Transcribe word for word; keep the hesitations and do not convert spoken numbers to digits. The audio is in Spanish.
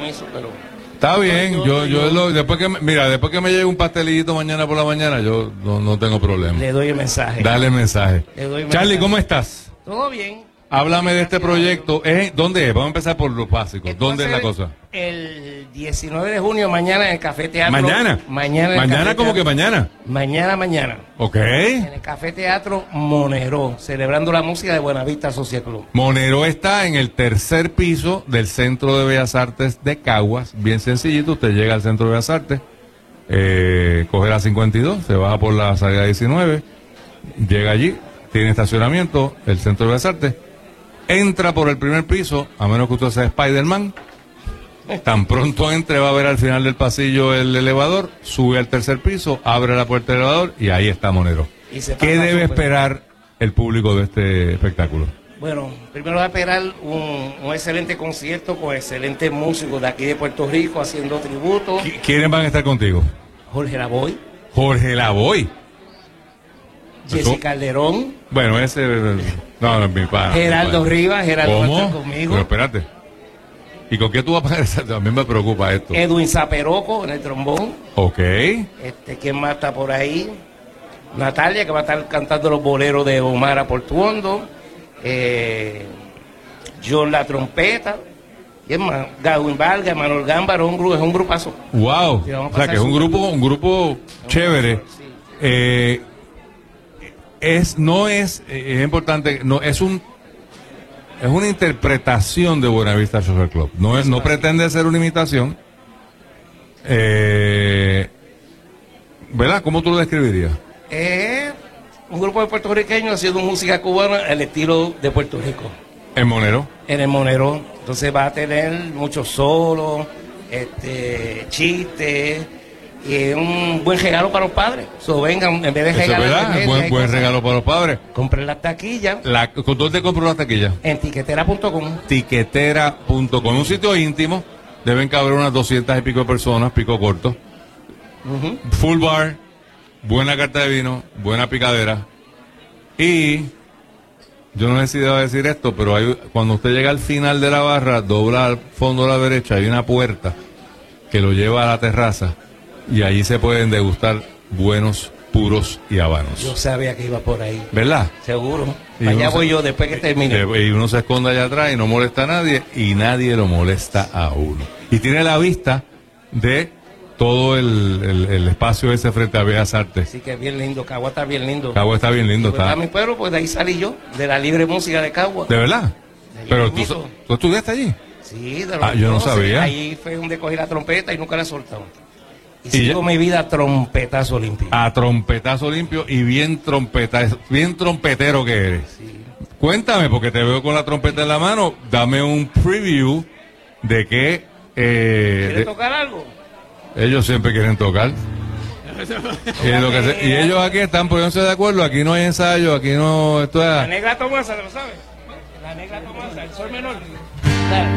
permiso, pero... Está bien, yo, yo, yo, yo lo, después que me, mira, después que me llegue un pastelito mañana por la mañana, yo no, no tengo problema. Le doy el mensaje. Dale el mensaje. Le doy el Charlie, mensaje. ¿cómo estás? Todo bien. Háblame de este proyecto. ¿Es, ¿Dónde es? Vamos a empezar por los básicos. Esto ¿Dónde es va a la ser cosa? El diecinueve de junio, mañana en el Café Teatro. ¿Mañana? Mañana. En el ¿Mañana Café como que Teatro. mañana? Mañana, mañana. Ok. En el Café Teatro Monero, celebrando la música de Buenavista Social Club. Monero está en el tercer piso del Centro de Bellas Artes de Caguas. Bien sencillito, usted llega al Centro de Bellas Artes, eh, coge la cincuenta y dos, se baja por la salida diecinueve, llega allí, tiene estacionamiento, el Centro de Bellas Artes, entra por el primer piso, a menos que usted sea Spider-Man. Tan pronto entre va a ver al final del pasillo el elevador, sube al tercer piso, abre la puerta del elevador y ahí está Monero. Y se ¿Qué pasa debe súper esperar el público de este espectáculo? Bueno, primero va a esperar un, un excelente concierto con excelentes músicos de aquí de Puerto Rico haciendo tributo. ¿Qui- ¿Quiénes van a estar contigo? Jorge Lavoy, Jorge Lavoy. Jessy Eso- Calderón, Bueno, ese... No, no es mi pana. Geraldo mi pana. Rivas, Geraldo va a estar ¿Cómo? conmigo. Pero espérate. ¿Y con qué tú vas a pagar esa? A mí me preocupa esto. Edwin Zaperoco en el trombón. Ok. Este, ¿quién más está por ahí? Natalia, que va a estar cantando los boleros de Omar Portuondo. Eh, John la trompeta. ¿Quién más? Gawin Vargas, Manuel Gámbaro, un grupo, es un grupazo. Wow. Sí, vamos a O sea, que es un pasar grupo, un grupo chévere. Sí. Eh, es, no es, eh, es importante, no, es un, es una interpretación de Buenavista Social Club. No es, no pretende ser una imitación. Eh, ¿Verdad? ¿Cómo tú lo describirías? Eh, un grupo de puertorriqueños haciendo música cubana al estilo de Puerto Rico. En Monero. En el Monero. Entonces va a tener muchos solos, este, chistes, y es un buen regalo para los padres. So, vengan, en vez de Eso es regalar verdad, medias buen, y buen cosas, regalo para los padres. compren las taquillas La, ¿con ¿Dónde compro la taquilla? en tiquetera punto com. Tiquetera punto com. Un sitio íntimo, deben caber unas doscientas y pico de personas, pico corto. Ujú. Full bar, buena carta de vino, buena picadera. Y yo no sé si debo decir esto, pero hay, cuando usted llega al final de la barra, dobla al fondo a la derecha, hay una puerta que lo lleva a la terraza y allí se pueden degustar buenos puros y habanos. Yo sabía que iba por ahí. ¿Verdad? Seguro. Y Allá uno voy se- yo después que termine. Eh, Y uno se esconde allá atrás y no molesta a nadie y nadie lo molesta a uno. Y tiene la vista de todo el, el- el espacio ese frente a Bellas Artes. Así que bien lindo. Cagua está bien lindo. Cagua está bien lindo, Pues, está. a mi pueblo, pues de ahí salí yo, de la libre música de Cagua. ¿De verdad? De allí Pero tú, mismito. ¿tú estudiaste allí? Sí, de los Ah, yo no doce, sabía. Ahí fue donde cogí la trompeta y nunca la he soltado. Y, Y sigo ya- mi vida trompetazo limpio. A trompetazo limpio y bien trompeta, bien trompetero que eres. Sí. Cuéntame, porque te veo con la trompeta en la mano, dame un preview de que eh, ¿Quieres de- tocar algo? ellos siempre quieren tocar. Y, lo que se- y ellos aquí están poniéndose de acuerdo, aquí no hay ensayo, aquí no, esto La es... negra Tomasa, ¿lo sabes? La negra Tomasa, el sol menor. Dale.